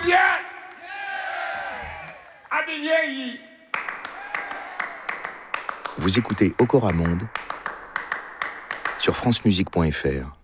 bien? Adélier. Vous écoutez Okora Monde sur francemusique.fr.